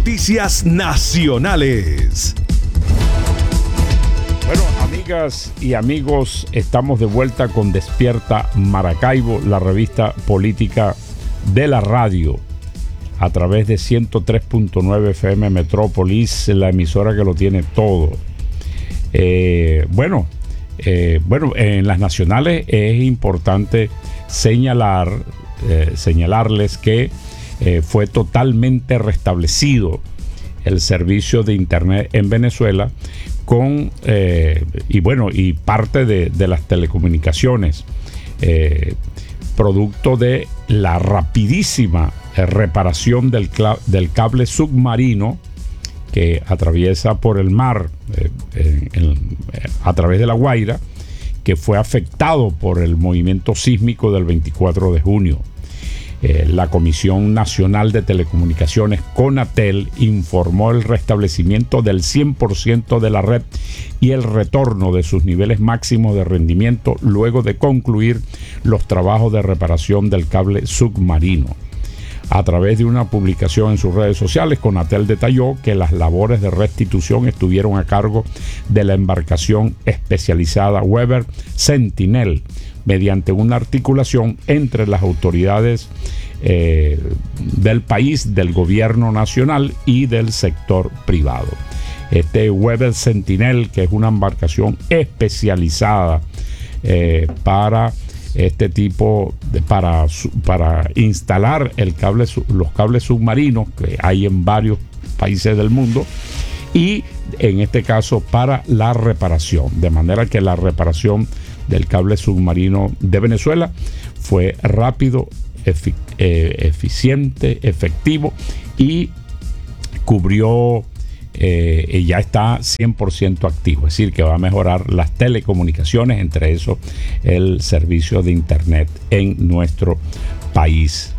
Noticias Nacionales. Bueno, amigas y amigos, estamos de vuelta con Despierta Maracaibo, la revista política de la radio, a través de 103.9 FM Metrópolis, la emisora que lo tiene todo. Bueno, en las nacionales es importante señalarles que fue totalmente restablecido el servicio de internet en Venezuela y parte de las telecomunicaciones, producto de la rapidísima reparación del cable submarino que atraviesa por el mar a través de La Guaira, que fue afectado por el movimiento sísmico del 24 de junio. La Comisión Nacional de Telecomunicaciones, CONATEL, informó el restablecimiento del 100% de la red y el retorno de sus niveles máximos de rendimiento luego de concluir los trabajos de reparación del cable submarino. A través de una publicación en sus redes sociales, CONATEL detalló que las labores de restitución estuvieron a cargo de la embarcación especializada Weber Sentinel, mediante una articulación entre las autoridades del país, del gobierno nacional y del sector privado. Este Weber Sentinel, que es una embarcación especializada para este tipo para instalar los cables submarinos que hay en varios países del mundo, y en este caso para la reparación, de manera que la reparación del cable submarino de Venezuela fue rápido, eficiente, efectivo, y cubrió ya está 100% activo, es decir, que va a mejorar las telecomunicaciones, entre eso el servicio de internet en nuestro país.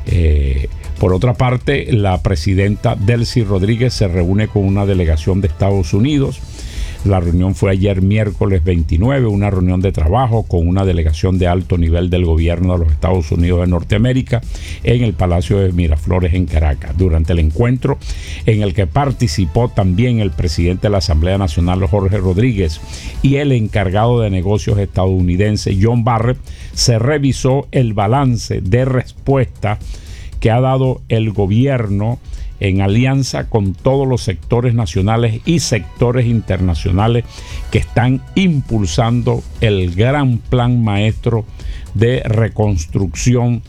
Por otra parte, la presidenta Delcy Rodríguez se reúne con una delegación de Estados Unidos. La reunión fue ayer miércoles 29, una reunión de trabajo con una delegación de alto nivel del gobierno de los Estados Unidos de Norteamérica en el Palacio de Miraflores en Caracas. Durante el encuentro, en el que participó también el presidente de la Asamblea Nacional, Jorge Rodríguez, y el encargado de negocios estadounidense, John Barrett, se revisó el balance de respuesta que ha dado el gobierno en alianza con todos los sectores nacionales y sectores internacionales que están impulsando el gran plan maestro de reconstrucción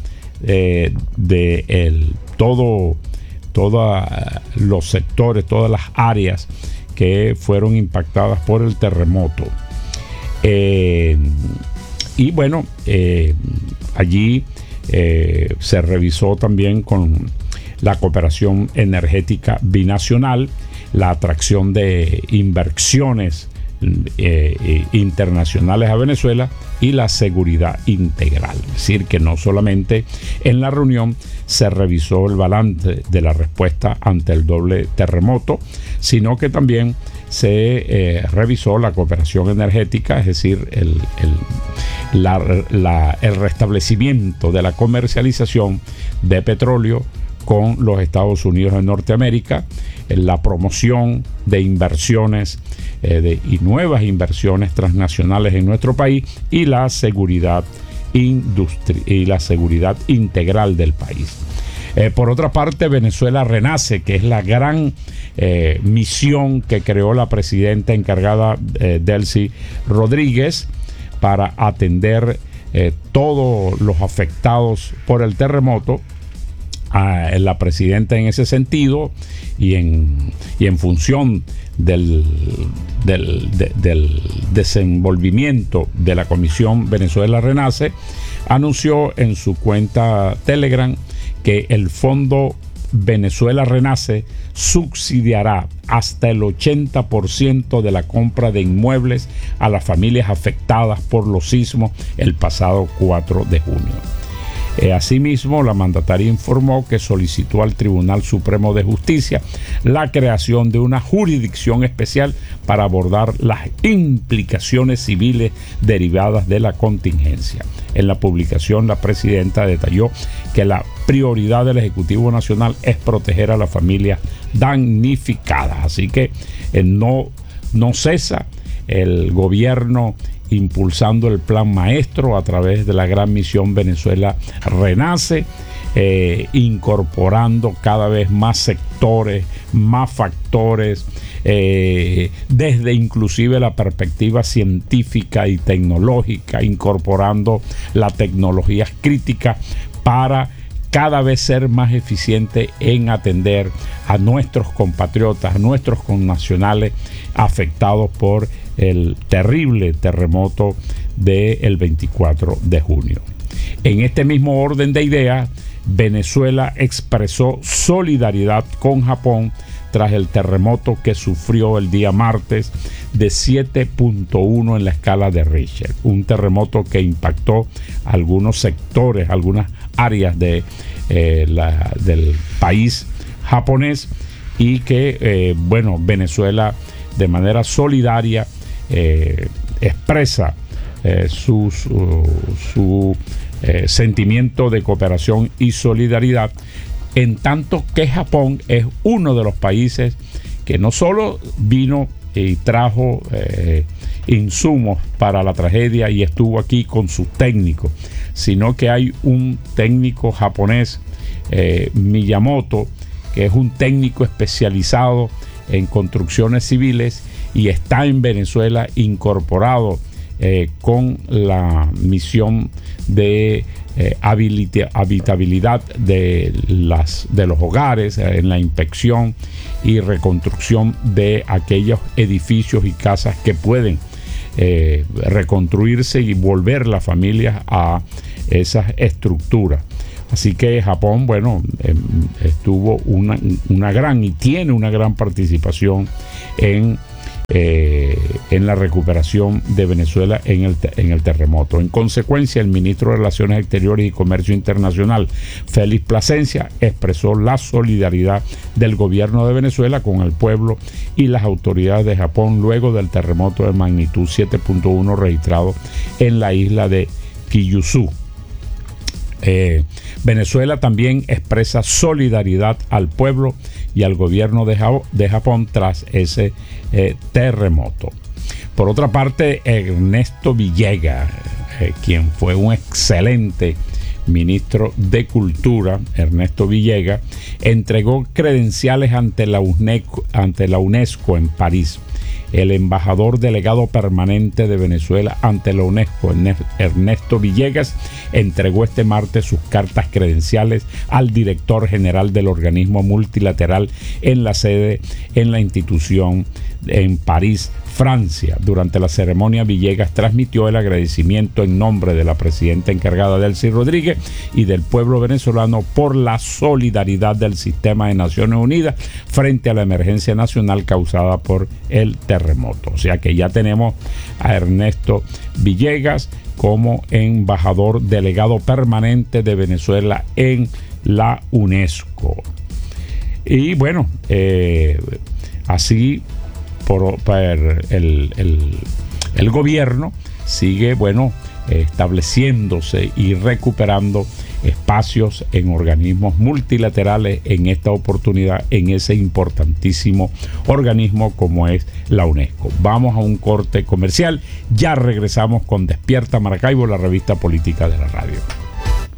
de todos los sectores, todas las áreas que fueron impactadas por el terremoto. Y bueno, allí se revisó también con la cooperación energética binacional, la atracción de inversiones internacionales a Venezuela y la seguridad integral. Es decir, que no solamente en la reunión se revisó el balance de la respuesta ante el doble terremoto, sino que también se revisó la cooperación energética, es decir, el restablecimiento de la comercialización de petróleo con los Estados Unidos de Norteamérica, la promoción de inversiones y nuevas inversiones transnacionales en nuestro país, y la seguridad integral del país. Por otra parte, Venezuela Renace, que es la gran misión que creó la presidenta encargada Delcy Rodríguez para atender todos los afectados por el terremoto. La presidenta, en ese sentido y en función del desenvolvimiento de la Comisión Venezuela Renace, anunció en su cuenta Telegram que el Fondo Venezuela Renace subsidiará hasta el 80% de la compra de inmuebles a las familias afectadas por los sismos el pasado 4 de junio. Asimismo, la mandataria informó que solicitó al Tribunal Supremo de Justicia la creación de una jurisdicción especial para abordar las implicaciones civiles derivadas de la contingencia. En la publicación, la presidenta detalló que la prioridad del Ejecutivo Nacional es proteger a las familias damnificadas. Así que no cesa el gobierno impulsando el plan maestro a través de la gran misión Venezuela Renace, incorporando cada vez más sectores, más factores, desde inclusive la perspectiva científica y tecnológica, incorporando las tecnologías críticas para cada vez ser más eficiente en atender a nuestros compatriotas, a nuestros connacionales afectados por el terrible terremoto del 24 de junio. En este mismo orden de ideas, Venezuela expresó solidaridad con Japón tras el terremoto que sufrió el día martes de 7.1 en la escala de Richter. Un terremoto que impactó algunos sectores, algunas áreas del país japonés, y que, Venezuela de manera solidaria expresa su sentimiento de cooperación y solidaridad, en tanto que Japón es uno de los países que no solo vino y trajo insumos para la tragedia y estuvo aquí con sus técnicos, sino que hay un técnico japonés, Miyamoto, que es un técnico especializado en construcciones civiles y está en Venezuela incorporado con la misión de habitabilidad de los hogares, en la inspección y reconstrucción de aquellos edificios y casas que pueden reconstruirse y volver las familias a esas estructuras. Así que Japón, estuvo una gran y tiene una gran participación en la recuperación de Venezuela en el terremoto. En consecuencia, el ministro de Relaciones Exteriores y Comercio Internacional, Félix Plasencia, expresó la solidaridad del gobierno de Venezuela con el pueblo y las autoridades de Japón luego del terremoto de magnitud 7.1 registrado en la isla de Kyushu. Venezuela también expresa solidaridad al pueblo y al gobierno de Japón tras ese terremoto. Por otra parte, Ernesto Villegas, quien fue un excelente ministro de Cultura, Ernesto Villegas, entregó credenciales ante la UNESCO en París. El embajador delegado permanente de Venezuela ante la UNESCO, Ernesto Villegas, entregó este martes sus cartas credenciales al director general del organismo multilateral en la sede en la institución en París, Francia. Durante la ceremonia, Villegas transmitió el agradecimiento en nombre de la presidenta encargada, Delcy Rodríguez, y del pueblo venezolano por la solidaridad del sistema de Naciones Unidas frente a la emergencia nacional causada por el terremoto. O sea que ya tenemos a Ernesto Villegas como embajador delegado permanente de Venezuela en la UNESCO. Y así el gobierno sigue estableciéndose y recuperando espacios en organismos multilaterales, en esta oportunidad en ese importantísimo organismo como es la UNESCO. Vamos a un corte comercial, ya regresamos con Despierta Maracaibo, la revista política de la radio.